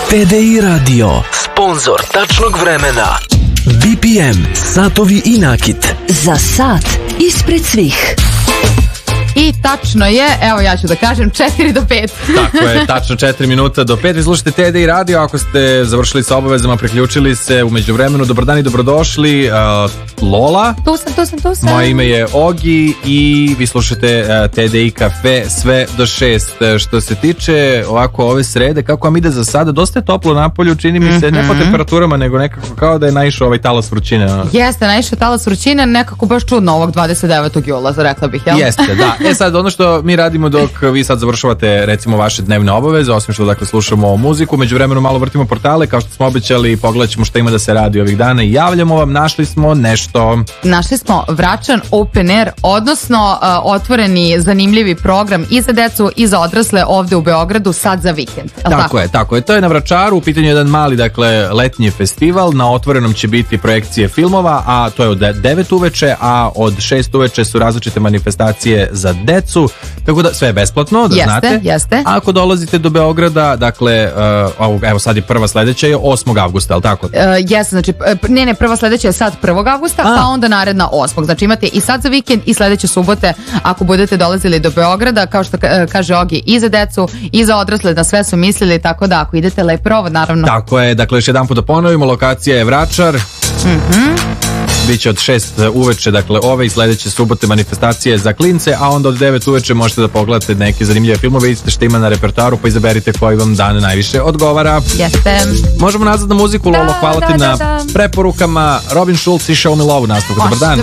TDI Radio, sponzor tačnog vremena. BPM, satovi i nakit. Za sat ispred svih. I tačno je, evo ja ću da kažem, 4 do 5. Tako je, tačno 4 minuta do 5. Vi slušate TDI Radio, ako ste završili sa obavezama, priključili se u međuvremenu. Dobar dan i dobrodošli. Lola. Tu sam. Moje ime je Ogi i vi slušate TDI Cafe sve do 6. Što se tiče ovako ove srede, kako vam ide za sada, dosta je toplo napolju, čini mi se, ne po temperaturama, nego nekako kao da je naišao ovaj talas vrućine. Jeste, naišao talas vrućine, nekako baš čudno ovog 29. jula, rekla bih, jel? Jeste, da. Sad ono što mi radimo dok vi sad završavate recimo vaše dnevne obaveze, osim što dakle slušamo muziku, međuvremenu malo vrtimo portale, kao što smo obećali, pogledat ćemo šta ima da se radi ovih dana i javljamo vam, našli smo nešto. Našli smo Vračan Open Air, odnosno otvoreni zanimljivi program i za decu i za odrasle ovde u Beogradu sad za vikend. Tako je. To je na Vračaru, u pitanju je jedan mali, dakle, letnji festival, na otvorenom će biti projekcije filmova, a to je od 9 uveče, a od 6 uveče su različite manifestacije za decu, tako da sve je besplatno, da znate. Jeste. A ako dolazite do Beograda, dakle, evo sad je prva sledeća je 8. avgusta, je li tako? Jeste, znači, prva sledeća je sad 1. avgusta, pa onda naredna 8. Znači imate i sad za vikend i sledeće subote, ako budete dolazili do Beograda, kao što kaže Ogi, i za decu, i za odrasle, da sve su mislili, tako da ako idete lep provod, naravno. Tako je, dakle, još jedan put da ponovimo, lokacija je Vračar. Biće od 6 uveče, dakle ove i sledeće subote manifestacije za klince, a onda od 9 uveče možete da pogledate neke zanimljive filmove, vidite šta ima na repertoaru, pa izaberite koji vam dan najviše odgovara. Jeste. Možemo nazad na muziku, Lolo, hvala ti na preporukama. Robin Schulz i Show Me Love u nastavku. Dobar dan.